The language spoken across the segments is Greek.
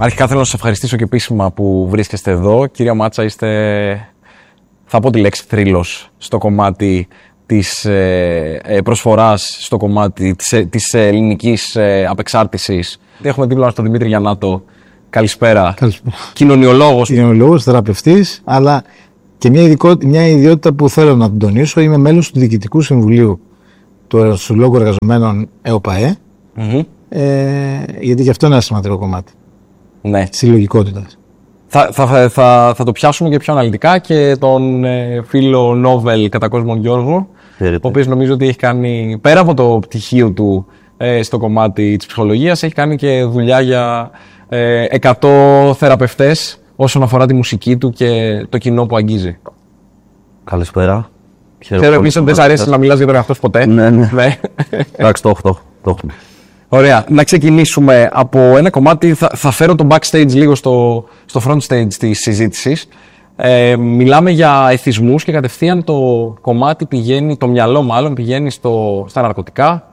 Αρχικά θέλω να σας ευχαριστήσω και επίσημα που βρίσκεστε εδώ. Κυρία Μάτσα, είστε, θα πω τη λέξη θρύλος στο κομμάτι της προσφοράς, στο κομμάτι της ελληνικής απεξάρτησης. Έχουμε δίπλα μας τον Δημήτρη Γιαννάτο. Καλησπέρα. Καλησπέρα. Κοινωνιολόγος. Κοινωνιολόγος, θεραπευτής, αλλά και μια ιδιότητα που θέλω να την τονίσω. Είμαι μέλος του Διοικητικού Συμβουλίου του Συλλόγου Εργαζομένων ΕΟΠΑΕ. Γιατί και αυτό είναι ένα σημαντικό κομμάτι. Ναι. Συλλογικότητας. Θα το πιάσουμε και πιο αναλυτικά και τον φίλο Νόβελ κατά κόσμον Γιώργο, ο οποίος νομίζω ότι έχει κάνει, πέρα από το πτυχίο του στο κομμάτι της ψυχολογίας, έχει κάνει και δουλειά για 100 θεραπευτές όσον αφορά τη μουσική του και το κοινό που αγγίζει. Καλησπέρα. Ξέρω επίσης ότι δεν σ' αρέσει να μιλάς για τον εαυτό σου ποτέ. Ναι. Εντάξει, το έχουμε. Ωραία. Να ξεκινήσουμε από ένα κομμάτι. Θα φέρω το backstage λίγο στο front stage της συζήτησης. Μιλάμε για εθισμούς και κατευθείαν το κομμάτι πηγαίνει, το μυαλό μάλλον πηγαίνει στα ναρκωτικά,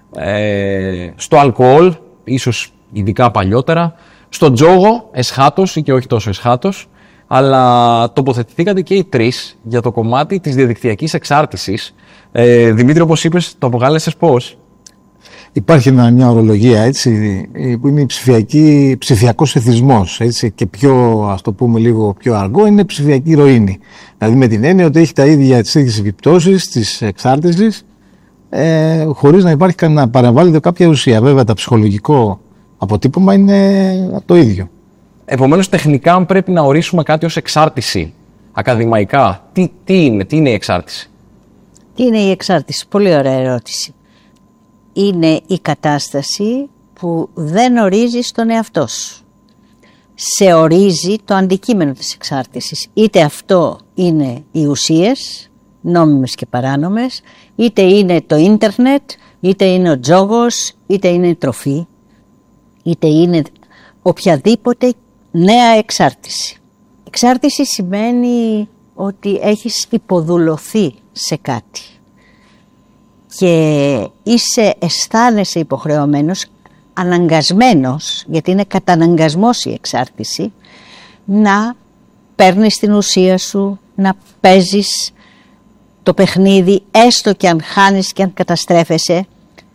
στο αλκοόλ, ίσως ειδικά παλιότερα, στο τζόγο, εσχάτως ή και όχι τόσο εσχάτως, αλλά τοποθετηθήκατε και οι τρεις για το κομμάτι της διαδικτυακής εξάρτησης. Δημήτρη, όπως είπες, το αποκάλεσες πώς? Υπάρχει μια ορολογία, έτσι, που είναι ψηφιακός εθισμός, έτσι, και πιο, ας το πούμε λίγο πιο αργό, είναι ψηφιακή ηρωίνη. Δηλαδή με την έννοια ότι έχει τις ίδιες επιπτώσεις της εξάρτησης, χωρίς να υπάρχει να παρεμβάλλεται κάποια ουσία. Βέβαια, το ψυχολογικό αποτύπωμα είναι το ίδιο. Επομένως, τεχνικά, αν πρέπει να ορίσουμε κάτι ως εξάρτηση, ακαδημαϊκά, τι είναι η εξάρτηση? Τι είναι η εξάρτηση? Πολύ ωραία ερώτηση. Είναι η κατάσταση που δεν ορίζεις τον εαυτό σου. Σε ορίζει το αντικείμενο της εξάρτησης. Είτε αυτό είναι οι ουσίες, νόμιμες και παράνομες, είτε είναι το ίντερνετ, είτε είναι ο τζόγος, είτε είναι η τροφή, είτε είναι οποιαδήποτε νέα εξάρτηση. Εξάρτηση σημαίνει ότι έχεις υποδουλωθεί σε κάτι και αισθάνεσαι υποχρεωμένος, αναγκασμένος, γιατί είναι καταναγκασμός η εξάρτηση, να παίρνεις την ουσία σου, να παίζεις το παιχνίδι, έστω και αν χάνεις και αν καταστρέφεσαι,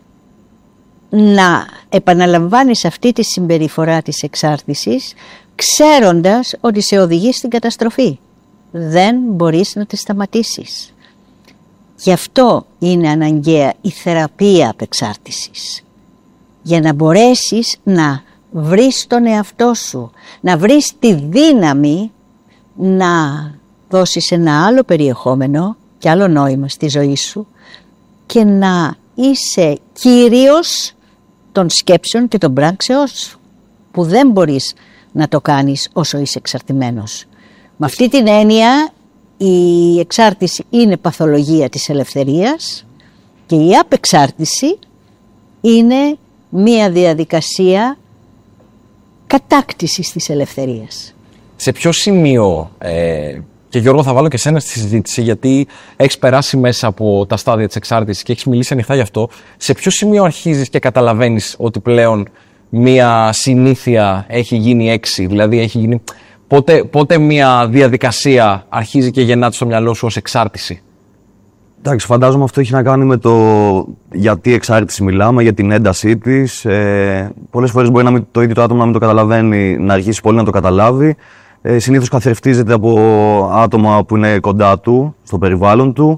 να επαναλαμβάνεις αυτή τη συμπεριφορά της εξάρτησης, ξέροντας ότι σε οδηγεί στην καταστροφή. Δεν μπορείς να τη σταματήσεις. Γι' αυτό είναι αναγκαία η θεραπεία απεξάρτησης. Για να μπορέσεις να βρεις τον εαυτό σου, να βρεις τη δύναμη να δώσεις ένα άλλο περιεχόμενο και άλλο νόημα στη ζωή σου και να είσαι κύριος των σκέψεων και των πράξεών σου, που δεν μπορείς να το κάνεις όσο είσαι εξαρτημένος. Με αυτή την έννοια η εξάρτηση είναι παθολογία της ελευθερίας και η απεξάρτηση είναι μία διαδικασία κατάκτησης της ελευθερίας. Σε ποιο σημείο, και Γιώργο θα βάλω και σένα στη συζήτηση, γιατί έχεις περάσει μέσα από τα στάδια της εξάρτησης και έχεις μιλήσει ανοιχτά γι' αυτό, σε ποιο σημείο αρχίζεις και καταλαβαίνεις ότι πλέον μία συνήθεια έχει γίνει έξι, δηλαδή έχει γίνει... Πότε μια διαδικασία αρχίζει και γεννάται στο μυαλό σου ως εξάρτηση? Εντάξει, φαντάζομαι αυτό έχει να κάνει με το γιατί εξάρτηση μιλάμε, για την έντασή της. Πολλές φορές μπορεί το ίδιο το άτομο να μην το καταλαβαίνει, να αρχίσει πολύ να το καταλάβει. Συνήθως καθρεφτίζεται από άτομα που είναι κοντά του, στο περιβάλλον του.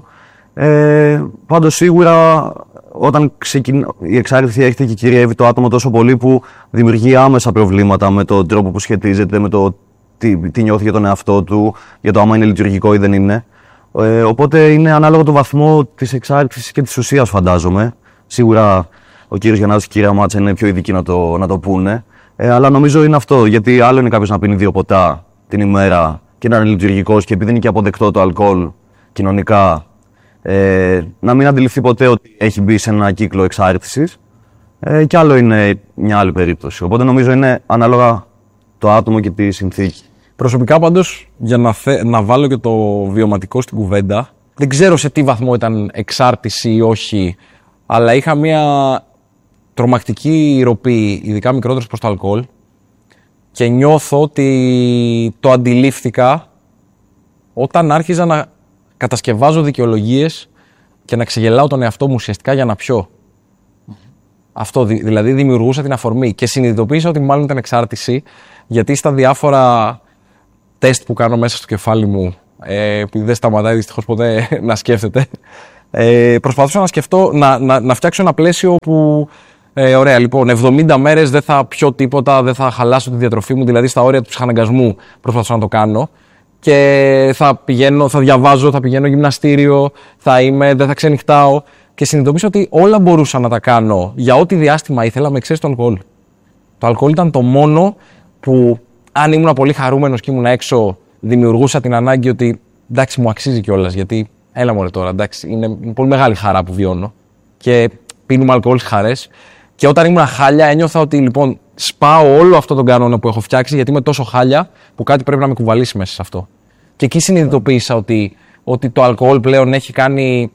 Πάντως σίγουρα όταν η εξάρτηση έρχεται και κυριεύει το άτομο τόσο πολύ που δημιουργεί άμεσα προβλήματα με τον τρόπο που σχετίζεται, με το τι νιώθει για τον εαυτό του, για το άμα είναι λειτουργικό ή δεν είναι. Οπότε είναι ανάλογο το βαθμό της εξάρτησης και της ουσίας, φαντάζομαι. Σίγουρα ο κύριος Γιαννάτος και η κυρία Μάτσα είναι πιο ειδικοί να το πούνε. Αλλά νομίζω είναι αυτό, γιατί άλλο είναι κάποιος να πίνει 2 ποτά την ημέρα και να είναι λειτουργικός και επειδή είναι και αποδεκτό το αλκοόλ κοινωνικά, να μην αντιληφθεί ποτέ ότι έχει μπει σε ένα κύκλο εξάρτησης. Και άλλο είναι μια άλλη περίπτωση. Οπότε νομίζω είναι ανάλογα το άτομο και τη συνθήκη. Προσωπικά πάντως, για να βάλω και το βιωματικό στην κουβέντα, δεν ξέρω σε τι βαθμό ήταν εξάρτηση ή όχι, αλλά είχα μια τρομακτική ροπή, ειδικά μικρότερος προς το αλκοόλ, Και νιώθω ότι το αντιλήφθηκα όταν άρχιζα να κατασκευάζω δικαιολογίες και να ξεγελάω τον εαυτό μου ουσιαστικά για να πιω. Αυτό δηλαδή δημιουργούσα την αφορμή και συνειδητοποίησα ότι μάλλον ήταν εξάρτηση, γιατί στα διάφορα τεστ που κάνω μέσα στο κεφάλι μου, επειδή δεν σταματάει δυστυχώς ποτέ να σκέφτεται, προσπαθούσα να σκεφτώ, να φτιάξω ένα πλαίσιο που ωραία, λοιπόν, 70 μέρες δεν θα πιω τίποτα, δεν θα χαλάσω τη διατροφή μου, δηλαδή στα όρια του ψυχαναγκασμού προσπαθούσα να το κάνω. Και θα διαβάζω, θα πηγαίνω γυμναστήριο, δεν θα ξενυχτάω. Και συνειδητοποίησα ότι όλα μπορούσα να τα κάνω για ό,τι διάστημα ήθελα με εξαίρεση το αλκοόλ. Το αλκοόλ ήταν το μόνο που, αν ήμουν πολύ χαρούμενος και ήμουν έξω, δημιουργούσα την ανάγκη ότι εντάξει, μου αξίζει κιόλας. Γιατί έλα μωρέ τώρα, εντάξει, είναι πολύ μεγάλη χαρά που βιώνω. Και πίνουμε αλκοόλ στις χαρές. Και όταν ήμουν χάλια, ένιωθα ότι λοιπόν σπάω όλο αυτό τον κανόνα που έχω φτιάξει, γιατί είμαι τόσο χάλια που κάτι πρέπει να με κουβαλήσει μέσα σε αυτό. Και εκεί συνειδητοποίησα ότι το αλκοόλ πλέον έχει κάνει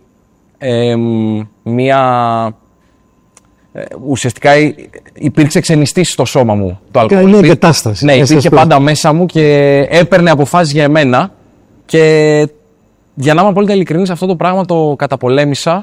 ουσιαστικά υπήρξε ξενιστής στο σώμα μου. Το αλκοόλ. Είναι εγκατάσταση. Ναι, υπήρχε πάντα μέσα μου και έπαιρνε αποφάσεις για εμένα. Και για να είμαι απόλυτα ειλικρινής, αυτό το πράγμα το καταπολέμησα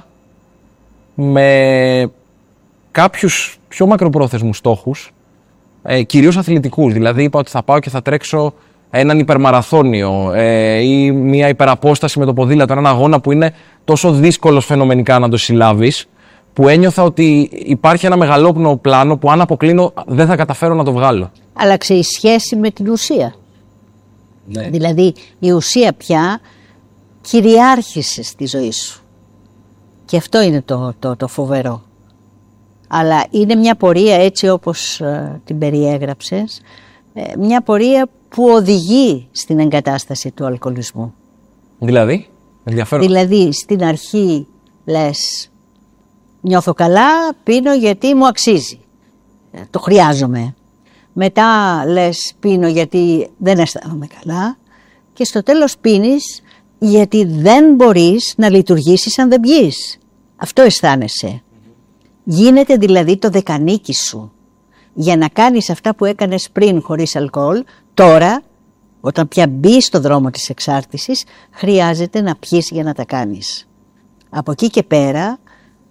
με κάποιους πιο μακροπρόθεσμους στόχους, κυρίως αθλητικούς. Δηλαδή είπα ότι θα πάω και θα τρέξω έναν υπερμαραθώνιο ή μια υπεραπόσταση με το ποδήλατο, έναν αγώνα που είναι τόσο δύσκολος φαινομενικά να το συλλάβεις, που ένιωθα ότι υπάρχει ένα μεγαλόπνοο πλάνο που αν αποκλίνω δεν θα καταφέρω να το βγάλω. Άλλαξε η σχέση με την ουσία. Ναι. Δηλαδή η ουσία πια κυριάρχησε στη ζωή σου. Και αυτό είναι το φοβερό. Αλλά είναι μια πορεία, έτσι όπως την περιέγραψες, μια πορεία που οδηγεί στην εγκατάσταση του αλκοολισμού. Δηλαδή, ενδιαφέρον. Δηλαδή στην αρχή λες νιώθω καλά, πίνω γιατί μου αξίζει, το χρειάζομαι. Μετά λες πίνω γιατί δεν αισθάνομαι καλά και στο τέλος πίνεις γιατί δεν μπορείς να λειτουργήσεις αν δεν πιείς. Αυτό αισθάνεσαι. Γίνεται δηλαδή το δεκανίκι σου. Για να κάνεις αυτά που έκανες πριν χωρίς αλκοόλ, τώρα όταν πια μπεις στο δρόμο της εξάρτησης χρειάζεται να πιείς για να τα κάνεις. Από εκεί και πέρα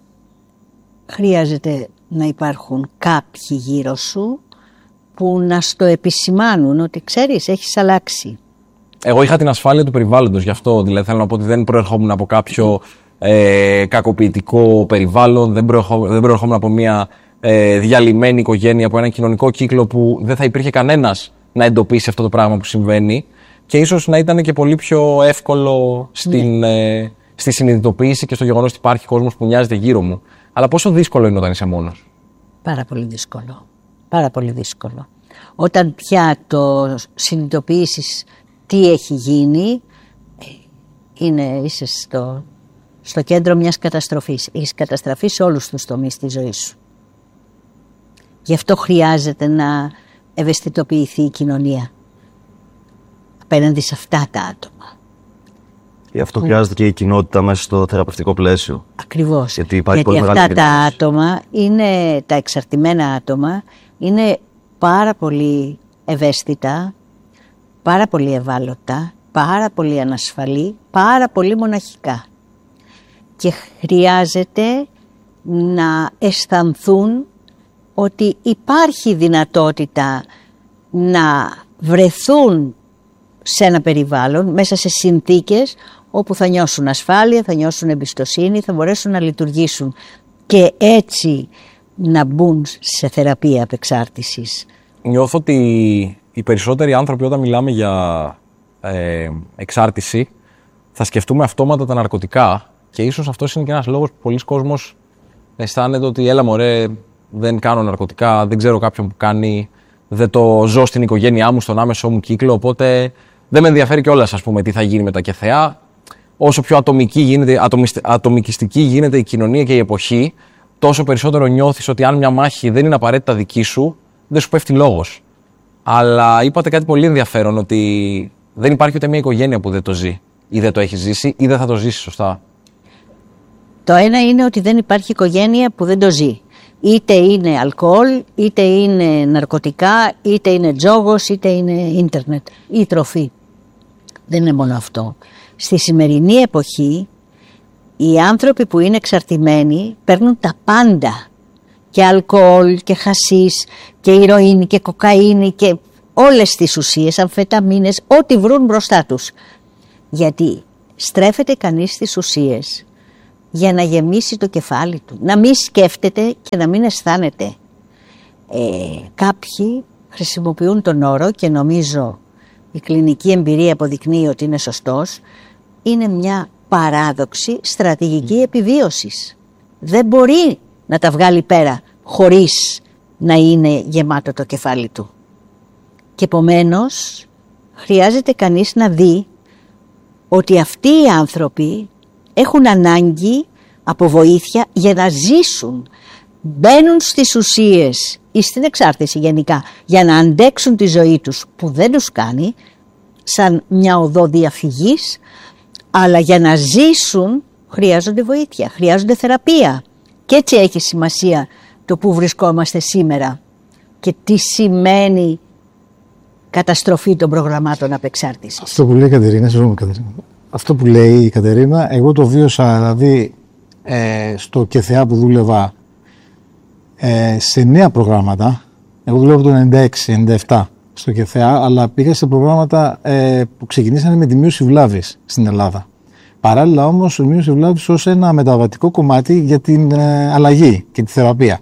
χρειάζεται να υπάρχουν κάποιοι γύρω σου που να στο επισημάνουν ότι ξέρεις έχεις αλλάξει. Εγώ είχα την ασφάλεια του περιβάλλοντος, γι' αυτό δηλαδή θέλω να πω ότι δεν προερχόμουν από κάποιο κακοποιητικό περιβάλλον, δεν προερχόμουν από μια διαλυμένη οικογένεια, από έναν κοινωνικό κύκλο που δεν θα υπήρχε κανένας να εντοπίσει αυτό το πράγμα που συμβαίνει και ίσως να ήταν και πολύ πιο εύκολο στη συνειδητοποίηση και στο γεγονός ότι υπάρχει κόσμος που νοιάζεται γύρω μου. Αλλά πόσο δύσκολο είναι όταν είσαι μόνος? Πάρα πολύ δύσκολο. Πάρα πολύ δύσκολο. Όταν πια το συνειδητοποιήσεις τι έχει γίνει, είσαι στο κέντρο μιας καταστροφής. Έχεις καταστραφεί σε όλους τους τομείς της ζωής σου. Γι' αυτό χρειάζεται να ευαισθητοποιηθεί η κοινωνία απέναντι σε αυτά τα άτομα. Γι' αυτό χρειάζεται και η κοινότητα μέσα στο θεραπευτικό πλαίσιο. Ακριβώς. Γιατί αυτά τα άτομα, τα εξαρτημένα άτομα, είναι πάρα πολύ ευαίσθητα, πάρα πολύ ευάλωτα, πάρα πολύ ανασφαλή, πάρα πολύ μοναχικά. Και χρειάζεται να αισθανθούν ότι υπάρχει δυνατότητα να βρεθούν σε ένα περιβάλλον, μέσα σε συνθήκες όπου θα νιώσουν ασφάλεια, θα νιώσουν εμπιστοσύνη, θα μπορέσουν να λειτουργήσουν και έτσι να μπουν σε θεραπεία απεξάρτησης. Νιώθω ότι οι περισσότεροι άνθρωποι όταν μιλάμε για εξάρτηση θα σκεφτούμε αυτόματα τα ναρκωτικά και ίσως αυτός είναι και ένας λόγος που πολλοί κόσμος αισθάνεται ότι έλα μωρέ, δεν κάνω ναρκωτικά, δεν ξέρω κάποιον που κάνει, δεν το ζω στην οικογένειά μου, στον άμεσό μου κύκλο, οπότε δεν με ενδιαφέρει κιόλας ας πούμε τι θα γίνει μετά και θεά. Όσο πιο ατομικιστική γίνεται η κοινωνία και η εποχή, τόσο περισσότερο νιώθεις ότι αν μια μάχη δεν είναι απαραίτητα δική σου, δεν σου πέφτει λόγος. Αλλά είπατε κάτι πολύ ενδιαφέρον, ότι δεν υπάρχει ούτε μια οικογένεια που δεν το ζει ή δεν το έχει ζήσει ή δεν θα το ζήσει σωστά. Το ένα είναι ότι δεν υπάρχει οικογένεια που δεν το ζει. Είτε είναι αλκοόλ, είτε είναι ναρκωτικά, είτε είναι τζόγος, είτε είναι ίντερνετ ή τροφή. Δεν είναι μόνο αυτό. Στη σημερινή εποχή οι άνθρωποι που είναι εξαρτημένοι παίρνουν τα πάντα. Και αλκοόλ και χασίς και ηρωίνη και κοκαίνη και όλες τις ουσίες, αμφεταμίνες, ό,τι βρουν μπροστά τους. Γιατί στρέφεται κανείς στις ουσίες για να γεμίσει το κεφάλι του, να μην σκέφτεται και να μην αισθάνεται. Κάποιοι χρησιμοποιούν τον όρο, και νομίζω η κλινική εμπειρία αποδεικνύει ότι είναι σωστός, είναι μια παράδοξη στρατηγική επιβίωσης. Δεν μπορεί να τα βγάλει πέρα χωρίς να είναι γεμάτο το κεφάλι του. Και επομένως χρειάζεται κανείς να δει ότι αυτοί οι άνθρωποι έχουν ανάγκη από βοήθεια για να ζήσουν. Μπαίνουν στις ουσίες ή στην εξάρτηση γενικά για να αντέξουν τη ζωή τους, που δεν τους κάνει, σαν μια οδό διαφυγής, αλλά για να ζήσουν χρειάζονται βοήθεια, χρειάζονται θεραπεία. Και έτσι έχει σημασία το που βρισκόμαστε σήμερα και τι σημαίνει καταστροφή των προγραμμάτων απεξάρτησης. Αυτό που λέει η Κατερίνα, αυτό που λέει η Κατερίνα, εγώ το βίωσα δηλαδή στο ΚΕΘΕΑ που δούλευα σε νέα προγράμματα. Εγώ δούλευα το 96-97 στο ΚΕΘΕΑ, αλλά πήγα σε προγράμματα που ξεκινήσανε με τη μείωση βλάβης στην Ελλάδα. Παράλληλα όμως η μείωση βλάβης ως ένα μεταβατικό κομμάτι για την αλλαγή και τη θεραπεία.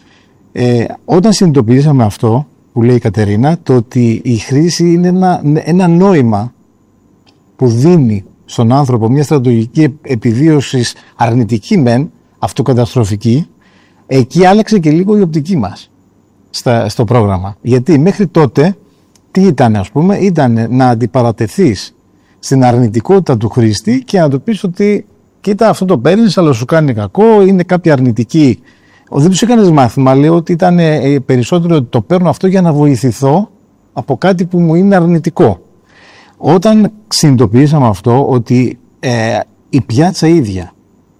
Όταν συνειδητοποιήσαμε αυτό που λέει η Κατερίνα, το ότι η χρήση είναι ένα νόημα που δίνει στον άνθρωπο μια στρατηγική επιβίωσης αρνητική μεν, αυτοκαταστροφική, εκεί άλλαξε και λίγο η οπτική μας στο πρόγραμμα. Γιατί μέχρι τότε τι ήταν, ας πούμε, ήταν να αντιπαρατεθείς στην αρνητικότητα του χρήστη και να του πεις ότι κοίτα, αυτό το παίρνεις αλλά σου κάνει κακό, είναι κάποια αρνητική. Δεν τους έκανες μάθημα, λέω ότι ήταν περισσότερο ότι το παίρνω αυτό για να βοηθηθώ από κάτι που μου είναι αρνητικό. Όταν συνειδητοποιήσαμε αυτό, ότι η πιάτσα ίδια,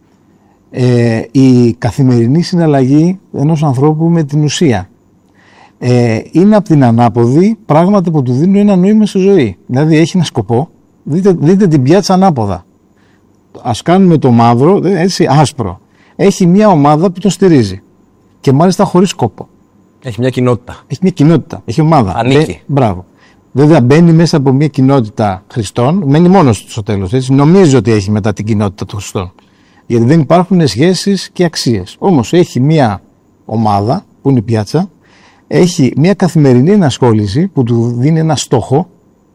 η καθημερινή συναλλαγή ενός ανθρώπου με την ουσία, είναι από την ανάποδη πράγματα που του δίνουν ένα νόημα στη ζωή. Δηλαδή έχει ένα σκοπό, δείτε την πιάτσα ανάποδα. Ας κάνουμε το μαύρο, έτσι άσπρο. Έχει μια ομάδα που τον στηρίζει και μάλιστα χωρίς σκοπό. Έχει μια κοινότητα. Έχει μια κοινότητα, έχει ομάδα. Ανήκει. Μπράβο. Βέβαια μπαίνει μέσα από μια κοινότητα Χριστών, μένει μόνος του στο τέλος. Έτσι. Νομίζει ότι έχει μετά την κοινότητα των Χριστών. Γιατί δεν υπάρχουν σχέσεις και αξίες. Όμως έχει μια ομάδα που είναι η πιάτσα, έχει μια καθημερινή ενασχόληση που του δίνει ένα στόχο,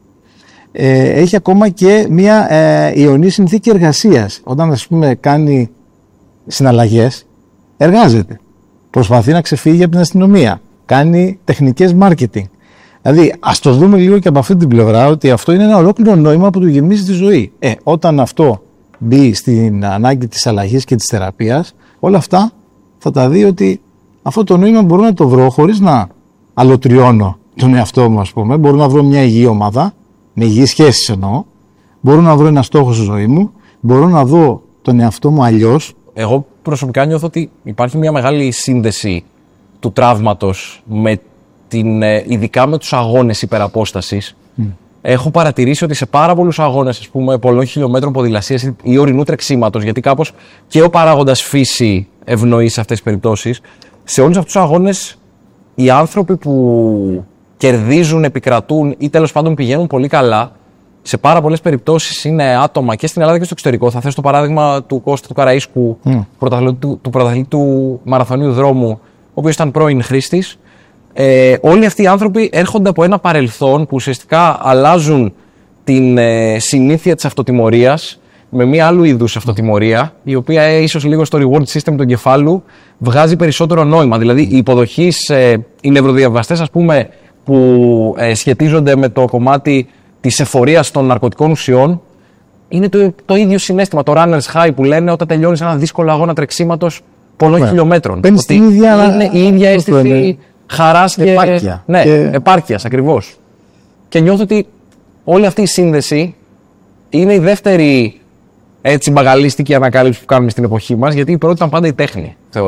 έχει ακόμα και μια ιονή συνθήκη εργασίας. Όταν ας πούμε κάνει συναλλαγές, εργάζεται. Προσπαθεί να ξεφύγει από την αστυνομία. Κάνει τεχνικές marketing. Δηλαδή, ας το δούμε λίγο και από αυτή την πλευρά, ότι αυτό είναι ένα ολόκληρο νόημα που του γεμίζει τη ζωή. Όταν αυτό μπει στην ανάγκη της αλλαγής και της θεραπείας, όλα αυτά θα τα δει ότι αυτό το νόημα μπορώ να το βρω χωρίς να αλωτριώνω τον εαυτό μου, ας πούμε. Μπορώ να βρω μια υγιή ομάδα, με υγιείς σχέσεις εννοώ. Μπορώ να βρω ένα στόχο στη ζωή μου. Μπορώ να δω τον εαυτό μου αλλιώς. Εγώ προσωπικά νιώθω ότι υπάρχει μια μεγάλη σύνδεση του τραύματος με ειδικά με τους αγώνες υπεραπόστασης. Έχω παρατηρήσει ότι σε πάρα πολλούς αγώνες, ας πούμε, πολλών χιλιόμετρων ποδηλασίας ή ορεινού τρεξίματος, γιατί κάπως και ο παράγοντας φύση ευνοεί σε αυτές τις περιπτώσεις, σε όλους αυτούς τους αγώνες οι άνθρωποι που κερδίζουν, επικρατούν ή τέλος πάντων πηγαίνουν πολύ καλά, σε πάρα πολλές περιπτώσεις είναι άτομα και στην Ελλάδα και στο εξωτερικό. Θα θέσω το παράδειγμα του Κώστα του Καραΐσκου, του πρωταθλητή του μαραθωνίου δρόμου, ο οποίος ήταν πρώην χρήστης. Όλοι αυτοί οι άνθρωποι έρχονται από ένα παρελθόν που ουσιαστικά αλλάζουν την συνήθεια της αυτοτιμωρίας με μία άλλου είδους αυτοτιμωρία, η οποία ίσως λίγο στο reward system του εγκεφάλου βγάζει περισσότερο νόημα. Δηλαδή οι υποδοχείς, οι νευροδιαβαστές, ας πούμε, που σχετίζονται με το κομμάτι της εφορίας των ναρκωτικών ουσιών, είναι το ίδιο συναίσθημα, το runner's high που λένε όταν τελειώνεις ένα δύσκολο αγώνα τρεξίματος πολλών χιλιόμετρων. Ότι είναι η ίδια αίσθηση χαράς και επάρκεια. Ναι, επάρκειας ακριβώς. Και νιώθω ότι όλη αυτή η σύνδεση είναι η δεύτερη έτσι μπαγαλίστικη ανακάλυψη που κάνουμε στην εποχή μας, γιατί η πρώτη ήταν πάντα η τέχνη, θεωρώ.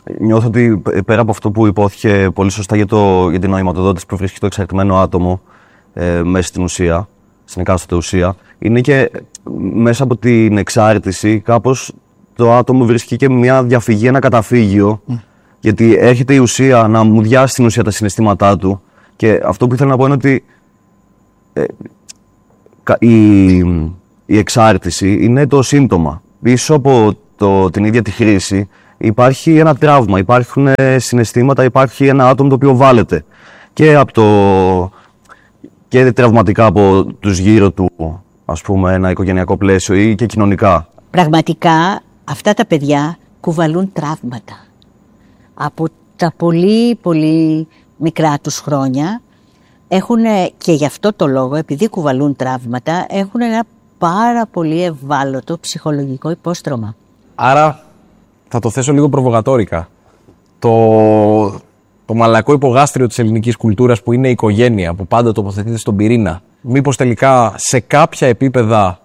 Νιώθω ότι πέρα από αυτό που υπόθηκε πολύ σωστά για την νοηματοδότηση που βρίσκει το εξαρτημένο άτομο μέσα στην ουσία, στην εκάστοτε ουσία, είναι και μέσα από την εξάρτηση κάπως το άτομο βρίσκει και μια διαφυγή, ένα καταφύγιο, γιατί έρχεται η ουσία να μουδιάσει στην ουσία τα συναισθήματά του. Και αυτό που ήθελα να πω είναι ότι η εξάρτηση είναι το σύμπτωμα. Πίσω από την ίδια τη χρήση υπάρχει ένα τραύμα, υπάρχουν συναισθήματα, υπάρχει ένα άτομο το οποίο βάλεται και τραυματικά από τους γύρω του, ας πούμε, ένα οικογενειακό πλαίσιο ή και κοινωνικά. Πραγματικά αυτά τα παιδιά κουβαλούν τραύματα. Από τα πολύ πολύ μικρά τους χρόνια έχουν, και γι' αυτό το λόγο, επειδή κουβαλούν τραύματα, έχουν ένα πάρα πολύ ευάλωτο ψυχολογικό υπόστρωμα. Άρα θα το θέσω λίγο προβοκατόρικα. Το μαλακό υπογάστριο της ελληνικής κουλτούρας που είναι η οικογένεια, που πάντα τοποθετείται στον πυρήνα, μήπως τελικά σε κάποια επίπεδα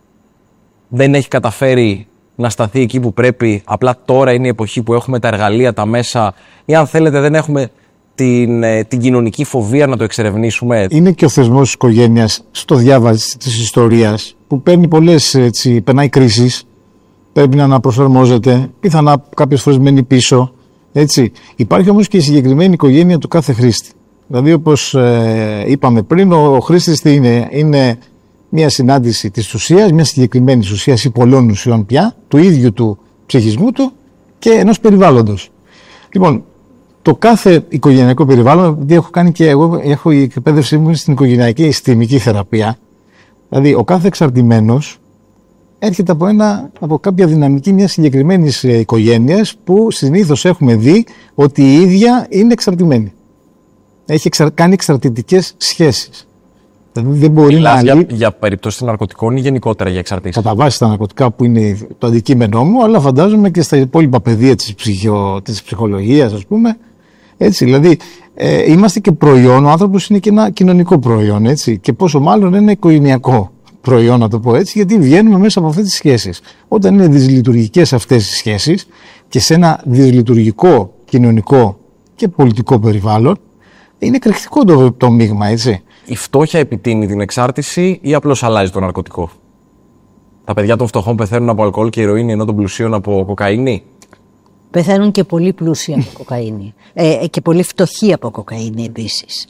δεν έχει καταφέρει να σταθεί εκεί που πρέπει, απλά τώρα είναι η εποχή που έχουμε τα εργαλεία, τα μέσα, ή αν θέλετε δεν έχουμε την κοινωνική φοβία να το εξερευνήσουμε. Είναι και ο θεσμός της οικογένειας στο διάβαση της ιστορίας που παίρνει περνάει κρίσεις, πρέπει να αναπροσαρμόζεται, πιθανά κάποιες φορές μένει πίσω. Έτσι. Υπάρχει όμως και η συγκεκριμένη οικογένεια του κάθε χρήστη. Δηλαδή, όπως είπαμε πριν, ο χρήστης είναι μια συνάντηση της ουσίας, μια συγκεκριμένη ουσίας ή πολλών ουσιών πια, του ίδιου του ψυχισμού του και ενός περιβάλλοντος. Λοιπόν, το κάθε οικογενειακό περιβάλλον, επειδή έχω η εκπαίδευσή μου στην οικογενειακή συστημική θεραπεία, δηλαδή ο κάθε εξαρτημένος έρχεται από κάποια δυναμική μιας συγκεκριμένης οικογένειας που συνήθως έχουμε δει ότι η ίδια είναι εξαρτημένη. Έχει κάνει εξαρτητικές σχέσεις. Δηλαδή δεν μπορεί για περίπτωση ναρκωτικών ή γενικότερα για εξαρτήσεις? Κατά βάση τα ναρκωτικά που είναι το αντικείμενό μου, αλλά φαντάζομαι και στα υπόλοιπα πεδία της ψυχολογίας, ας πούμε. Έτσι, δηλαδή είμαστε και προϊόν, ο άνθρωπος είναι και ένα κοινωνικό προϊόν, έτσι, και πόσο μάλλον ένα οικογενειακό προϊόν, να το πω έτσι, γιατί βγαίνουμε μέσα από αυτές τις σχέσεις. Όταν είναι δυσλειτουργικές αυτές τις σχέσεις και σε ένα δυσλειτουργικό κοινωνικό και πολιτικό περιβάλλον, είναι εκρηκτικό το μείγμα, έτσι. Η φτώχεια επιτείνει την εξάρτηση ή απλώς αλλάζει το ναρκωτικό? Τα παιδιά των φτωχών πεθαίνουν από αλκοόλ και ηρωίνη, ενώ των πλουσίων από κοκαίνη? Πεθαίνουν και πολύ πλούσιοι από κοκαίνη. Και πολύ φτωχοί από κοκαίνη επίσης.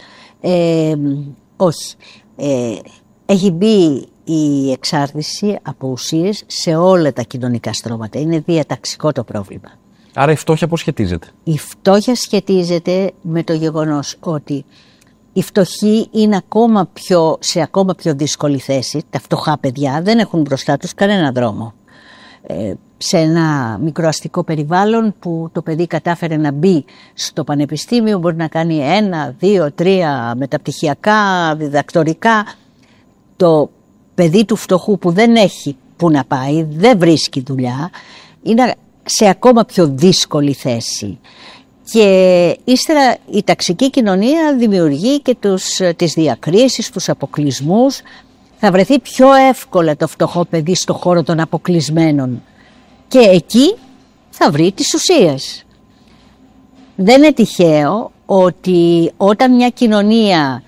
Όχι. Έχει μπει η εξάρτηση από ουσίες σε όλα τα κοινωνικά στρώματα. Είναι διαταξικό το πρόβλημα. Άρα η φτώχεια πώς σχετίζεται? Η φτώχεια σχετίζεται με το γεγονός ότι οι φτωχοί είναι σε ακόμα πιο δύσκολη θέση. Τα φτωχά παιδιά δεν έχουν μπροστά τους κανένα δρόμο. Σε ένα μικροαστικό περιβάλλον που το παιδί κατάφερε να μπει στο πανεπιστήμιο, μπορεί να κάνει 1, 2, 3 μεταπτυχιακά, διδακτορικά. Το παιδί του φτωχού που δεν έχει που να πάει, δεν βρίσκει δουλειά, είναι σε ακόμα πιο δύσκολη θέση. Και ύστερα η ταξική κοινωνία δημιουργεί και τις διακρίσεις, τους αποκλεισμούς. Θα βρεθεί πιο εύκολα το φτωχό παιδί στο χώρο των αποκλεισμένων και εκεί θα βρει τις ουσίες. Δεν είναι τυχαίο ότι όταν μια κοινωνία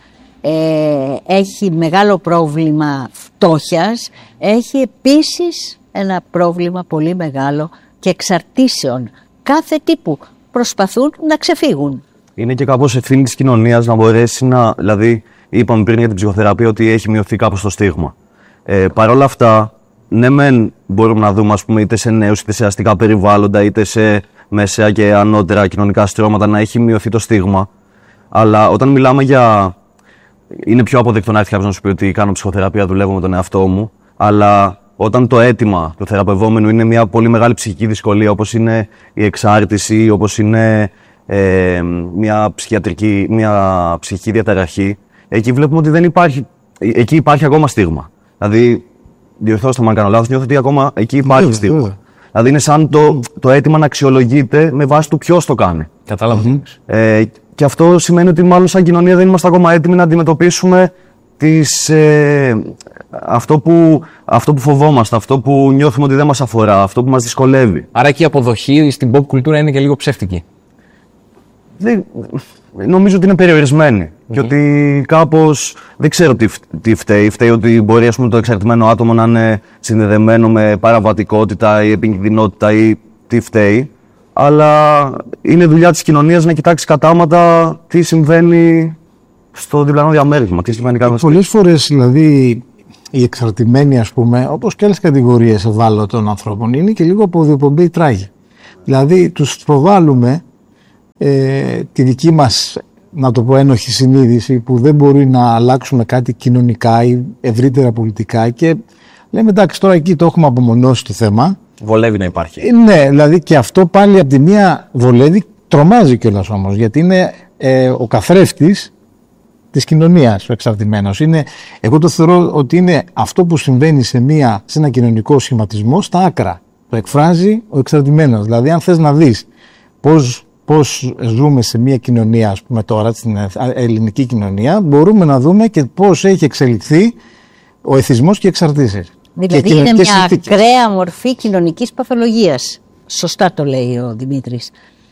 έχει μεγάλο πρόβλημα φτώχειας, έχει επίσης ένα πρόβλημα πολύ μεγάλο και εξαρτήσεων κάθε τύπου. Προσπαθούν να ξεφύγουν. Είναι και κάπως ευθύνη της κοινωνίας να μπορέσει να. Δηλαδή, είπαμε πριν για την ψυχοθεραπεία ότι έχει μειωθεί κάπως το στίγμα. Παρ' όλα αυτά, ναι, μεν μπορούμε να δούμε, ας πούμε, είτε σε νέους είτε σε αστικά περιβάλλοντα, είτε σε μεσαία και ανώτερα κοινωνικά στρώματα να έχει μειωθεί το στίγμα. Αλλά όταν μιλάμε για. Είναι πιο αποδεκτό να έρθει κάποιος να σου πει ότι κάνω ψυχοθεραπεία, δουλεύω με τον εαυτό μου. Αλλά όταν το αίτημα του θεραπευόμενου είναι μια πολύ μεγάλη ψυχική δυσκολία, όπως είναι η εξάρτηση, όπως είναι μια ψυχική διαταραχή, εκεί βλέπουμε ότι δεν υπάρχει. Εκεί υπάρχει ακόμα στίγμα. Δηλαδή, διορθώστε με αν κάνω λάθος, νιώθω ότι ακόμα εκεί υπάρχει στίγμα. Δηλαδή, είναι σαν το αίτημα να αξιολογείται με βάση του ποιος το κάνει. Κατάλαβα. Και αυτό σημαίνει ότι μάλλον σαν κοινωνία δεν είμαστε ακόμα έτοιμοι να αντιμετωπίσουμε αυτό που φοβόμαστε, αυτό που νιώθουμε ότι δεν μας αφορά, αυτό που μας δυσκολεύει. Άρα και η αποδοχή στην pop κουλτούρα είναι και λίγο ψεύτικη. Νομίζω ότι είναι περιορισμένη και ότι κάπως δεν ξέρω τι φταίει. Φταίει ότι μπορεί, ας πούμε, το εξαρτημένο άτομο να είναι συνδεδεμένο με παραβατικότητα ή επικινδυνότητα ή τι φταίει. Αλλά είναι δουλειά της κοινωνίας να κοιτάξει κατάματα τι συμβαίνει στο διπλανό διαμέρισμα. Τι συμβαίνει κάπως. Πολλές φορές, δηλαδή, οι εξαρτημένοι, ας πούμε, όπως και άλλες κατηγορίες ευάλωτων ανθρώπων, είναι και λίγο από διοπομπή τράγη. Δηλαδή, τους προβάλλουμε τη δική μας, να το πω, ένοχη συνείδηση που δεν μπορεί να αλλάξουμε κάτι κοινωνικά ή ευρύτερα πολιτικά και λέμε εντάξει, τώρα εκεί το έχουμε απομονώσει το θέμα. Βολεύει να υπάρχει. Ναι, δηλαδή και αυτό πάλι από τη μία βολεύει, τρομάζει κιόλας όμως, γιατί είναι ο καθρέφτης της κοινωνίας ο εξαρτημένος. Εγώ το θεωρώ ότι είναι αυτό που συμβαίνει σε ένα κοινωνικό σχηματισμό στα άκρα. Το εκφράζει ο εξαρτημένος. Δηλαδή, αν θες να δεις πώς ζούμε σε μια κοινωνία, ας πούμε τώρα, στην ελληνική κοινωνία, μπορούμε να δούμε και πώς έχει εξελιχθεί ο εθισμός και οι εξαρτήσεις. Δηλαδή είναι μια ακραία μορφή κοινωνικής παθολογίας. Σωστά το λέει ο Δημήτρης.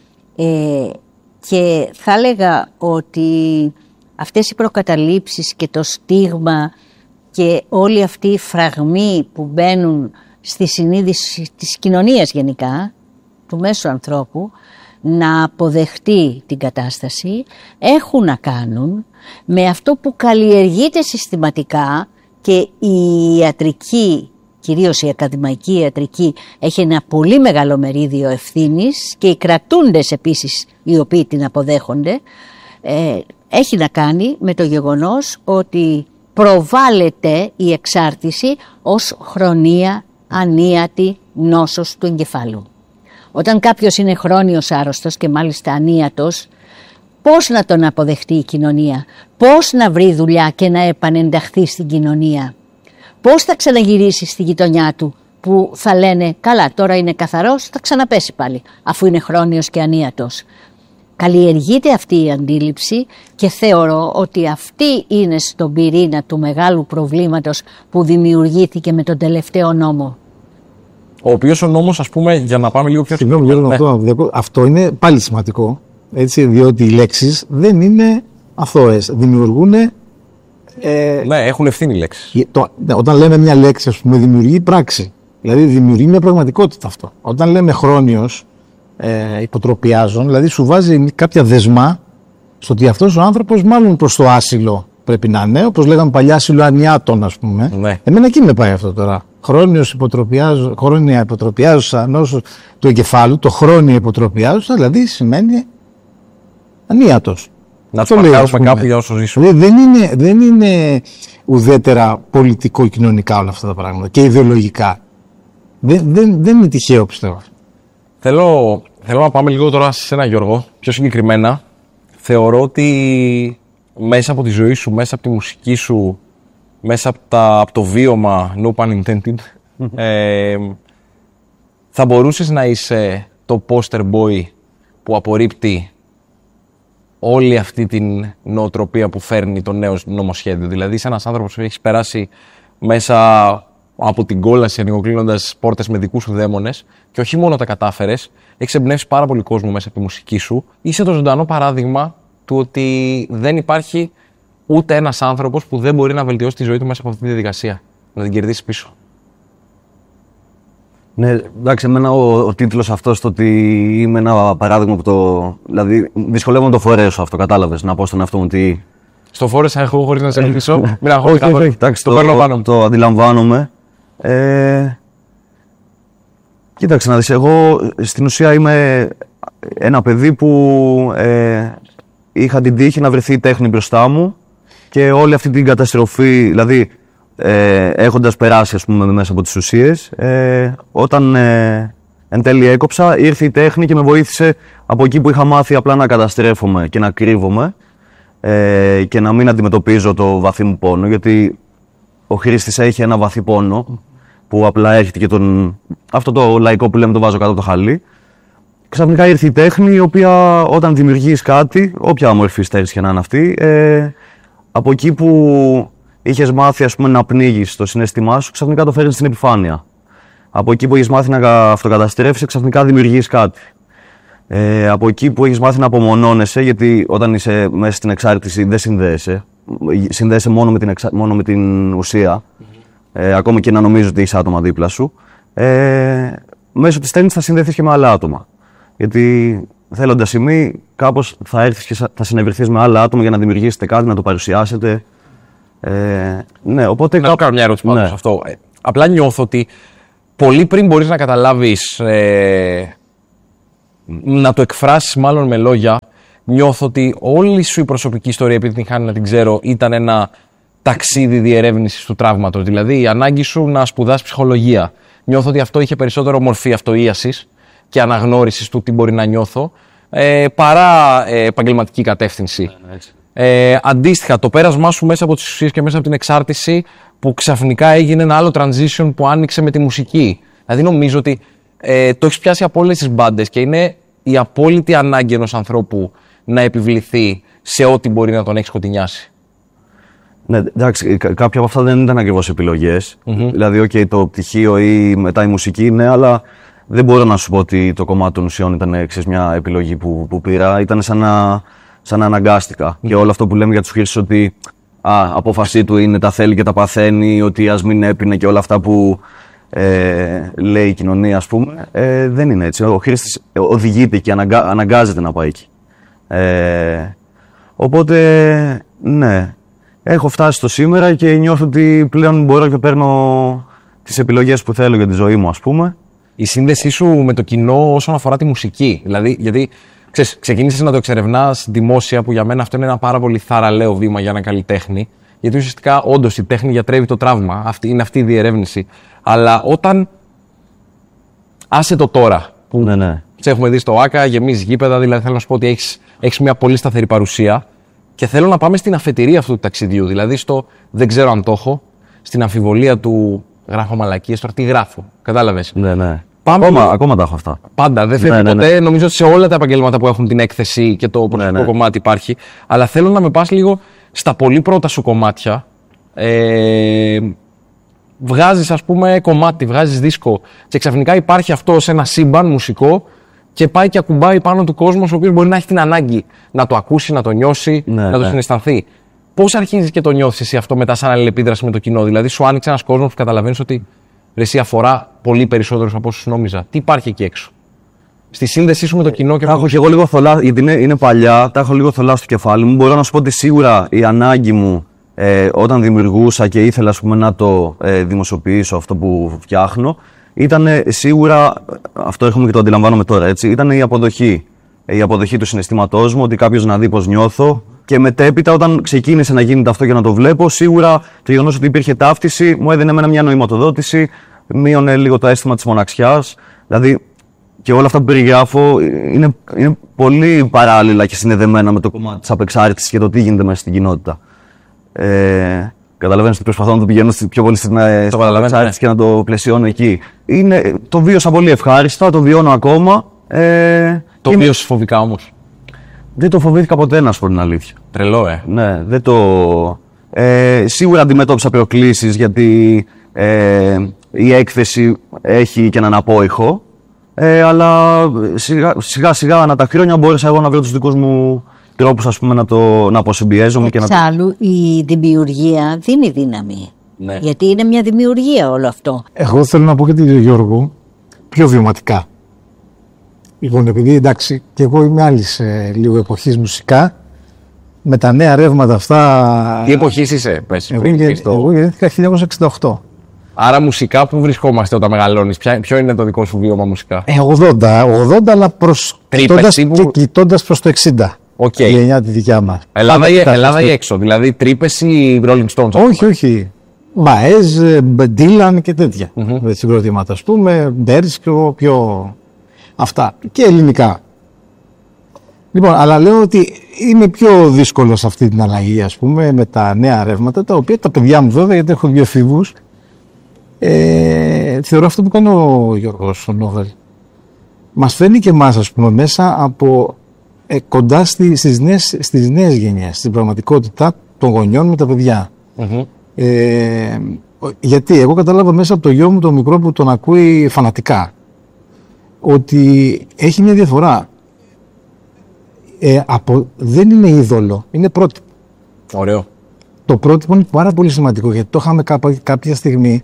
Και θα έλεγα ότι αυτές οι προκαταλήψεις και το στίγμα και όλοι αυτοί οι φραγμοί που μπαίνουν στη συνείδηση της κοινωνίας γενικά, του μέσου ανθρώπου, να αποδεχτεί την κατάσταση, έχουν να κάνουν με αυτό που καλλιεργείται συστηματικά και η ιατρική, κυρίως η ακαδημαϊκή ιατρική, έχει ένα πολύ μεγάλο μερίδιο ευθύνης και οι κρατούντες επίσης οι οποίοι την αποδέχονται, έχει να κάνει με το γεγονός ότι προβάλλεται η εξάρτηση ως χρονία ανίατη νόσος του εγκεφάλου. Όταν κάποιος είναι χρόνιος άρρωστος και μάλιστα ανίατος, πώς να τον αποδεχτεί η κοινωνία, πώς να βρει δουλειά και να επανενταχθεί στην κοινωνία, πώς θα ξαναγυρίσει στη γειτονιά του που θα λένε καλά τώρα είναι καθαρός, θα ξαναπέσει πάλι αφού είναι χρόνιος και ανίατος. Καλλιεργείται αυτή η αντίληψη και θεωρώ ότι αυτή είναι στον πυρήνα του μεγάλου προβλήματος που δημιουργήθηκε με τον τελευταίο νόμο. Ο οποίος ο νόμος, ας πούμε, για να πάμε λίγο πιο συγγνώμη, αυτό είναι πάλι σημαντικό, έτσι, διότι οι λέξεις δεν είναι αθώες, δημιουργούν... ναι, έχουν ευθύνη οι λέξεις. Όταν λέμε μια λέξη, ας πούμε, δημιουργεί πράξη, δηλαδή δημιουργεί μια πραγματικότητα αυτό. Όταν λέμε χρόνιος, υποτροπιάζων, δηλαδή σου βάζει κάποια δεσμά στο ότι αυτός ο άνθρωπος μάλλον προς το άσυλο πρέπει να είναι, όπως λέγαμε παλιά άσυλο ανιάτων, ας πούμε. Ναι. Εμένα εκεί με πάει αυτό τώρα. Χρόνια υποτροπιάζουσα νόσο του εγκεφάλου, το χρόνια υποτροπιάζουσα, δηλαδή σημαίνει ανίατος. Να το παρκάρουμε κάπου για όσο ζήσουμε. Δεν είναι ουδέτερα πολιτικο-κοινωνικά όλα αυτά τα πράγματα και ιδεολογικά. Δεν είναι τυχαίο, πιστεύω. Θέλω να πάμε λίγο τώρα σε ένα, Γιώργο, πιο συγκεκριμένα. Θεωρώ ότι μέσα από τη ζωή σου, μέσα από τη μουσική σου, μέσα από το βίωμα, no pun intended, θα μπορούσες να είσαι το poster boy που απορρίπτει όλη αυτή την νοοτροπία που φέρνει το νέο νομοσχέδιο. Δηλαδή είσαι ένας άνθρωπος που έχεις περάσει μέσα από την κόλαση ανοιγοκλίνοντας πόρτες με δικούς σου δαίμονες και όχι μόνο τα κατάφερες, έχεις εμπνεύσει πάρα πολύ κόσμο μέσα από τη μουσική σου. Είσαι το ζωντανό παράδειγμα του ότι δεν υπάρχει ούτε ένας άνθρωπος που δεν μπορεί να βελτιώσει τη ζωή του μέσα από αυτή τη διαδικασία, να την κερδίσει πίσω. Ναι, εντάξει, εμένα ο τίτλος αυτός, το ότι είμαι ένα παράδειγμα που δηλαδή, δυσκολεύομαι να το φορέσω αυτό, κατάλαβες, να πω στον εαυτό μου ότι... Στο φόρεσα εγώ χωρίς να σε ρωτήσω, μην αγχώνεις καθόλου. Το παίρνω πάνω. Το αντιλαμβάνομαι. Κοίταξε να δεις, εγώ στην ουσία είμαι ένα παιδί που είχα την τύχη να βρεθεί η τέχνη μπροστά μου και όλη αυτή την καταστροφή, δηλαδή έχοντας περάσει, ας πούμε, μέσα από τις ουσίες, όταν εν τέλει έκοψα, ήρθε η τέχνη και με βοήθησε από εκεί που είχα μάθει απλά να καταστρέφομαι και να κρύβομαι και να μην αντιμετωπίζω το βαθύ μου πόνο, γιατί ο χρήστης έχει ένα βαθύ πόνο που απλά έρχεται και αυτό το λαϊκό που λέμε το βάζω κάτω από το χαλί. Ξαφνικά ήρθε η τέχνη, η οποία όταν δημιουργείς κάτι, όποια μορφή στέρηση και να είναι αυτή, από εκεί που είχες μάθει ας πούμε, να πνίγεις το συναίσθημά σου, ξαφνικά το φέρνεις στην επιφάνεια. Από εκεί που έχεις μάθει να αυτοκαταστρέφεις, ξαφνικά δημιουργείς κάτι. Από εκεί που έχεις μάθει να απομονώνεσαι, γιατί όταν είσαι μέσα στην εξάρτηση δεν συνδέεσαι. Συνδέεσαι μόνο με την ουσία. Ακόμη και να νομίζω ότι είσαι άτομα δίπλα σου. Μέσω της τέχνης θα συνδεθείς και με άλλα άτομα. Γιατί θέλοντας ή μη, κάπως θα έρθεις και θα συνευρεθείς με άλλα άτομα για να δημιουργήσετε κάτι, να το παρουσιάσετε. Ναι, οπότε να κάνω μια ερώτηση πάνω σε αυτό. Απλά νιώθω ότι πολύ πριν μπορείς να καταλάβεις, να το εκφράσεις μάλλον με λόγια, νιώθω ότι όλη σου η προσωπική ιστορία, επειδή την χάνει να την ξέρω, ήταν ένα ταξίδι διερεύνησης του τραύματος. Δηλαδή η ανάγκη σου να σπουδάσεις ψυχολογία. Νιώθω ότι αυτό είχε περισσότερο μορφή αυτοίασης και αναγνώρισης του τι μπορεί να νιώθω, παρά επαγγελματική κατεύθυνση. Αντίστοιχα, το πέρασμά σου μέσα από τις ουσίες και μέσα από την εξάρτηση, που ξαφνικά έγινε ένα άλλο transition που άνοιξε με τη μουσική. Δηλαδή νομίζω ότι το έχεις πιάσει από όλες τις μπάντες και είναι η απόλυτη ανάγκη ενός ανθρώπου να επιβληθεί σε ό,τι μπορεί να τον έχει σκοτεινιάσει. Ναι, εντάξει, κάποια από αυτά δεν ήταν ακριβώς επιλογές. Δηλαδή, το πτυχίο ή μετά η μουσική, ναι, αλλά δεν μπορώ να σου πω ότι το κομμάτι των ουσιών ήταν μια επιλογή που πήρα. Ήταν σαν να αναγκάστηκα. Και όλο αυτό που λέμε για τους Χρήστες, ότι απόφασή του είναι τα θέλει και τα παθαίνει, ότι ας μην έπινε και όλα αυτά που λέει η κοινωνία, ας πούμε, δεν είναι έτσι. Ο Χρήστης οδηγείται και αναγκάζεται να πάει εκεί. Οπότε, ναι. Έχω φτάσει στο σήμερα και νιώθω ότι πλέον μπορώ και παίρνω τις επιλογές που θέλω για τη ζωή μου, ας πούμε. Η σύνδεσή σου με το κοινό όσον αφορά τη μουσική. Δηλαδή, γιατί ξεκίνησες να το εξερευνάς δημόσια, που για μένα αυτό είναι ένα πάρα πολύ θαραλέο βήμα για έναν καλλιτέχνη. Γιατί ουσιαστικά, όντως, η τέχνη γιατρεύει το τραύμα. Είναι αυτή η διερεύνηση. Αλλά όταν. Άσε το τώρα. Που ναι. Σε έχουμε δει στο ΆΚΑ, γεμίζει γήπεδα, δηλαδή θέλω να σου πω ότι έχεις μια πολύ σταθερή παρουσία. Και θέλω να πάμε στην αφετηρία αυτού του ταξιδιού. Δηλαδή στο δεν ξέρω αν το έχω, στην αμφιβολία του γράφω μαλακίες, τώρα τι γράφω. Κατάλαβες. Ναι. Πάμε ακόμα τα έχω αυτά. Πάντα, δεν φεύγει ποτέ. Ναι. Νομίζω ότι σε όλα τα επαγγέλματα που έχουν την έκθεση και το προσωπικό κομμάτι υπάρχει. Αλλά θέλω να με πας λίγο στα πολύ πρώτα σου κομμάτια. Βγάζεις, ας πούμε, κομμάτι, βγάζεις δίσκο και ξαφνικά υπάρχει αυτό σε ένα σύμπαν μουσικό. Και πάει και ακουμπάει πάνω του κόσμου, ο οποίος μπορεί να έχει την ανάγκη να το ακούσει, να το νιώσει, να το συναισθανθεί. Πώς αρχίζεις και το νιώθεις εσύ αυτό μετά, σαν αλληλεπίδραση με το κοινό? Δηλαδή, σου άνοιξε ένας κόσμος που καταλαβαίνεις ότι εσύ αφορά πολύ περισσότερους από όσους νόμιζα. Τι υπάρχει εκεί έξω? Στη σύνδεσή σου με το κοινό και τα έχω και εγώ λίγο θολά, γιατί είναι παλιά, τα έχω λίγο θολά στο κεφάλι μου. Μπορώ να σου πω ότι σίγουρα η ανάγκη μου όταν δημιουργούσα και ήθελα, ας πούμε, να το δημοσιοποιήσω αυτό που φτιάχνω. Ήταν σίγουρα, αυτό έχουμε και το αντιλαμβάνομαι τώρα, έτσι, ήταν η αποδοχή. Η αποδοχή του συναισθήματός μου, ότι κάποιος να δει πώς νιώθω. Και μετέπειτα, όταν ξεκίνησε να γίνεται αυτό και να το βλέπω, σίγουρα το γεγονός ότι υπήρχε ταύτιση μου έδινε εμένα μια νοηματοδότηση, μείωνε λίγο το αίσθημα της μοναξιάς. Δηλαδή, και όλα αυτά που περιγράφω είναι πολύ παράλληλα και συνδεδεμένα με το κομμάτι της απεξάρτησης και το τι γίνεται μέσα στην κοινότητα. Καταλαβαίνεις ότι προσπαθώ να το πηγαίνω πιο πολύ στην εξάρτηση και να το πλαισιώνω εκεί. Το βίωσα πολύ ευχάριστα, το βιώνω ακόμα. Το βίωσες φοβικά όμως? Δεν το φοβήθηκα ποτέ, να σου πω την αλήθεια. Τρελό, Ναι, δεν το. Σίγουρα αντιμετώπισα προκλήσεις, γιατί η έκθεση έχει και έναν απόϊχο. Αλλά σιγά σιγά ανά τα χρόνια μπόρεσα εγώ να βρω τους δικούς μου τρόπους, ας πούμε, να αποσυμπιέζομαι. Εξάλλου, η δημιουργία δίνει δύναμη. Ναι. Γιατί είναι μια δημιουργία όλο αυτό. Εγώ θέλω να πω και τον Γιώργο πιο βιωματικά. Λοιπόν, επειδή εντάξει, και εγώ είμαι άλλη λίγο εποχής μουσικά, με τα νέα ρεύματα αυτά. Τι εποχής είσαι, πες? Εγώ γεννήθηκα 1968. Άρα μουσικά που βρισκόμαστε όταν μεγαλώνεις? Ποιο είναι το δικό σου βίωμα μουσικά? 80, αλλά κοιτώντας προς το 60. Okay. Η γενιά τη δικιά μας. Ελλάδα ή έξω, δηλαδή τρύπες ή Rolling Stones? Όχι. Μπαέζ, Ντίλαν και τέτοια συγκροτήματα, ας πούμε, Μπέρσκο, πιο αυτά. Και ελληνικά. Λοιπόν, αλλά λέω ότι είμαι πιο δύσκολο σε αυτή την αλλαγή, ας πούμε, με τα νέα ρεύματα, τα οποία τα παιδιά μου βέβαια, γιατί έχω δύο εφήβους, θεωρώ αυτό που κάνει ο Γιώργος ο Νόβελ. Μας φέρνει και εμάς, ας πούμε, μέσα από κοντά στις νέες γενιές, στην πραγματικότητα των γονιών με τα παιδιά. Γιατί εγώ κατάλαβα μέσα από το γιο μου το μικρό που τον ακούει φανατικά ότι έχει μια διαφορά. Δεν είναι είδωλο, είναι πρότυπο. Ωραίο. Το πρότυπο είναι πάρα πολύ σημαντικό, γιατί το είχαμε κάποια στιγμή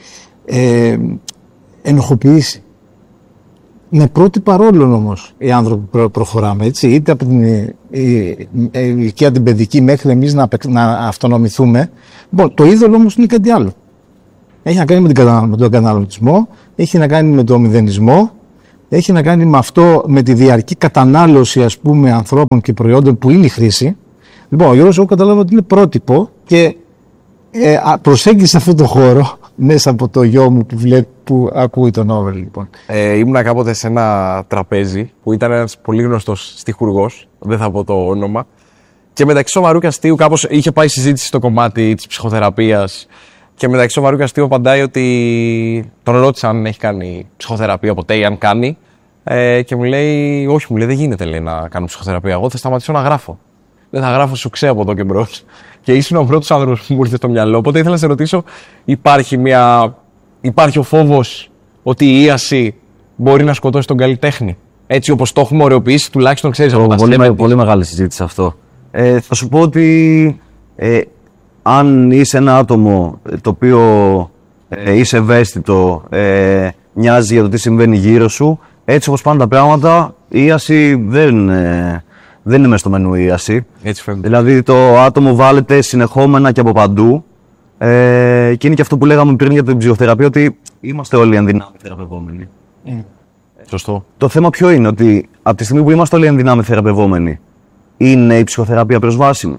ενοχοποιήσει. Με πρότυπα ρόλων όμως οι άνθρωποι προχωράμε, έτσι, είτε από την ηλικία την παιδική μέχρι εμείς να αυτονομηθούμε. Λοιπόν, το είδωλο όμως είναι κάτι άλλο. Έχει να κάνει με τον καταναλωτισμό, έχει να κάνει με τον μηδενισμό, έχει να κάνει με αυτό, με τη διαρκή κατανάλωση, ας πούμε, ανθρώπων και προϊόντων που είναι η χρήση. Λοιπόν, ο Γιώργος, εγώ καταλάβω ότι είναι πρότυπο και προσέγγισε αυτό το χώρο μέσα από το γιο μου που ακούει τον Over, λοιπόν. Ήμουνα κάποτε σε ένα τραπέζι που ήταν ένας πολύ γνωστός στιχουργός, δεν θα πω το όνομα, και μεταξύ σοβαρού και αστείου κάπως είχε πάει συζήτηση στο κομμάτι της ψυχοθεραπείας. Και μεταξύ σοβαρού και αστείου απαντάει ότι τον ρώτησα αν έχει κάνει ψυχοθεραπεία ποτέ ή αν κάνει. Και μου λέει, όχι, μου λέει, δεν γίνεται, λέει, να κάνω ψυχοθεραπεία. Εγώ θα σταματήσω να γράφω. Δεν θα γράφω σου ξέρω από εδώ και μπρος. Και ήσουν ο πρώτος άνθρωπος που μου ήρθε στο μυαλό. Οπότε ήθελα να σε ρωτήσω, υπάρχει ο φόβος ότι η ίαση μπορεί να σκοτώσει τον καλλιτέχνη? Έτσι όπως το έχουμε ωρεοποιήσει, τουλάχιστον ξέρεις από τα στέλνη. Πολύ μεγάλη συζήτηση αυτό. Θα σου πω ότι αν είσαι ένα άτομο το οποίο είσαι ευαίσθητο, νοιάζει για το τι συμβαίνει γύρω σου, έτσι όπως πάνε τα πράγματα, η ίαση δεν είναι μέσα στο μενού η ίαση. Έτσι φαίνεται. Δηλαδή το άτομο βάλετε συνεχόμενα και από παντού και είναι και αυτό που λέγαμε πριν για την ψυχοθεραπεία, ότι είμαστε όλοι ενδυνάμει θεραπευόμενοι. Σωστό. Το θέμα ποιο είναι, ότι από τη στιγμή που είμαστε όλοι ενδυνάμει θεραπευόμενοι, είναι η ψυχοθεραπεία προσβάσιμη?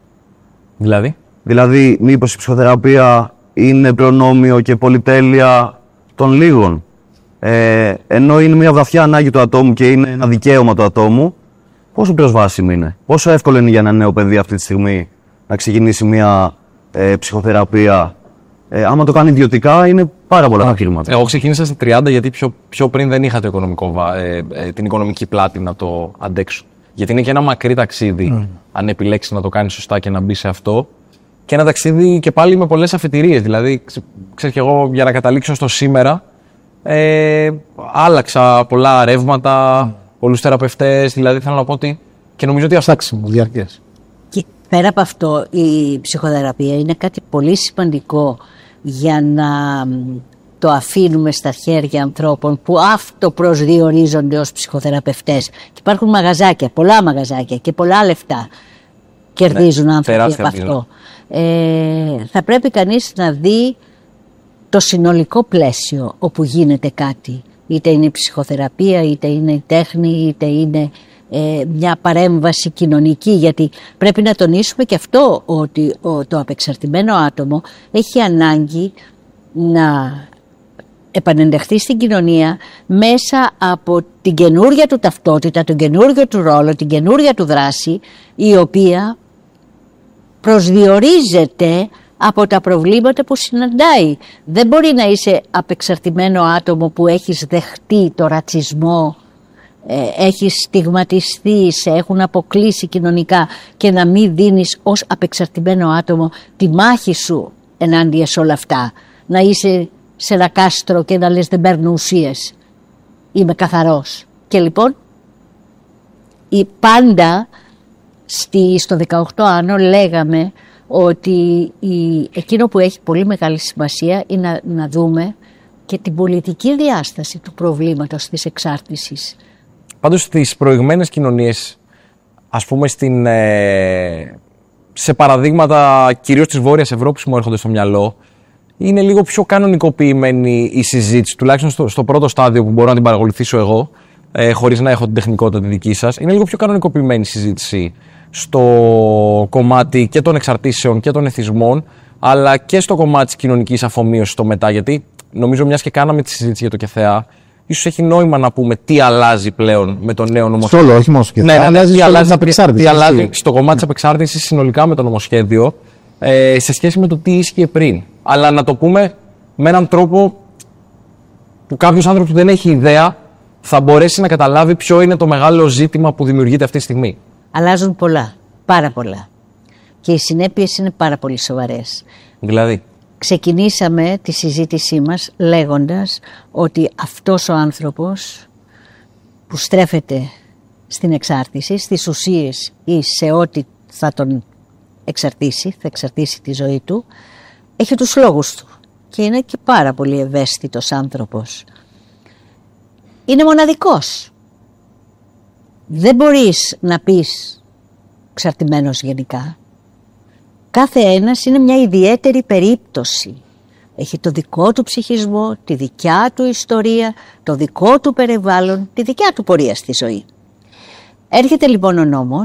Δηλαδή, μήπως η ψυχοθεραπεία είναι προνόμιο και πολυτέλεια των λίγων? Ενώ είναι μια βαθιά ανάγκη του ατόμου και είναι ένα δικαίωμα του ατόμου, πόσο προσβάσιμη είναι? Πόσο εύκολο είναι για ένα νέο παιδί αυτή τη στιγμή να ξεκινήσει μια ψυχοθεραπεία? Άμα το κάνει ιδιωτικά, είναι πάρα πολλά τα χρήματα. Εγώ ξεκίνησα στα 30 γιατί πιο πριν δεν είχα την οικονομική πλάτη να το αντέξω. Γιατί είναι και ένα μακρύ ταξίδι, αν επιλέξεις να το κάνεις σωστά και να μπει σε αυτό. Και ένα ταξίδι και πάλι με πολλές αφετηρίες. Δηλαδή, ξέρεις και εγώ, για να καταλήξω στο σήμερα, άλλαξα πολλά ρεύματα, πολλούς θεραπευτές. Δηλαδή, θέλω να πω ότι. Και νομίζω ότι ψάξιμο διαρκές. Και πέρα από αυτό, η ψυχοθεραπεία είναι κάτι πολύ σημαντικό για να το αφήνουμε στα χέρια ανθρώπων που αυτοπροσδιορίζονται ως ψυχοθεραπευτές. Και υπάρχουν μαγαζάκια, πολλά μαγαζάκια και πολλά λεφτά κερδίζουν άνθρωποι από αυτό. Θα πρέπει κανείς να δει το συνολικό πλαίσιο όπου γίνεται κάτι. Είτε είναι η ψυχοθεραπεία, είτε είναι η τέχνη, είτε είναι μια παρέμβαση κοινωνική, γιατί πρέπει να τονίσουμε και αυτό, ότι το απεξαρτημένο άτομο έχει ανάγκη να επανενταχθεί στην κοινωνία μέσα από την καινούργια του ταυτότητα, τον καινούργιο του ρόλο, την καινούργια του δράση, η οποία προσδιορίζεται από τα προβλήματα που συναντάει. Δεν μπορεί να είσαι απεξαρτημένο άτομο που έχεις δεχτεί το ρατσισμό, έχεις στιγματιστεί, σε έχουν αποκλείσει κοινωνικά, και να μην δίνεις ως απεξαρτημένο άτομο τη μάχη σου ενάντια σε όλα αυτά. Να είσαι σε ένα κάστρο και να λες δεν παίρνω ουσίες, είμαι καθαρός. Και λοιπόν πάντα στο 18 άνω λέγαμε ότι εκείνο που έχει πολύ μεγάλη σημασία είναι να δούμε και την πολιτική διάσταση του προβλήματος της εξάρτησης. Πάντως στις προηγμένες κοινωνίες, ας πούμε σε παραδείγματα κυρίως της Βόρειας Ευρώπης που μου έρχονται στο μυαλό, είναι λίγο πιο κανονικοποιημένη η συζήτηση, τουλάχιστον στο πρώτο στάδιο που μπορώ να την παρακολουθήσω εγώ, χωρίς να έχω την τεχνικότητα τη δική σας. Είναι λίγο πιο κανονικοποιημένη η συζήτηση στο κομμάτι και των εξαρτήσεων και των εθισμών, αλλά και στο κομμάτι της κοινωνικής αφομοίωσης στο μετά. Γιατί νομίζω, μιας και κάναμε τη συζήτηση για το ΚΕΘΕΑ, ίσως έχει νόημα να πούμε τι αλλάζει πλέον με το νέο νομοσχέδιο. Στο όλο, όχι μόνο στο ΚΕΘΕΑ. Τι αλλάζει στο κομμάτι της απεξάρτησης συνολικά με το νομοσχέδιο, σε σχέση με το τι ίσχυε πριν. Αλλά να το πούμε με έναν τρόπο που κάποιος άνθρωπος που δεν έχει ιδέα θα μπορέσει να καταλάβει ποιο είναι το μεγάλο ζήτημα που δημιουργείται αυτή τη στιγμή. Αλλάζουν πολλά, πάρα πολλά. Και οι συνέπειες είναι πάρα πολύ σοβαρές. Δηλαδή. Ξεκινήσαμε τη συζήτησή μας λέγοντας ότι αυτός ο άνθρωπος που στρέφεται στην εξάρτηση, στις ουσίες ή σε ό,τι θα τον εξαρτήσει, θα εξαρτήσει τη ζωή του, έχει τους λόγους του και είναι και πάρα πολύ ευαίσθητος άνθρωπος. Είναι μοναδικός. Δεν μπορείς να πεις εξαρτημένος γενικά. Κάθε ένας είναι μια ιδιαίτερη περίπτωση. Έχει το δικό του ψυχισμό, τη δικιά του ιστορία, το δικό του περιβάλλον, τη δικιά του πορεία στη ζωή. Έρχεται λοιπόν ο νόμος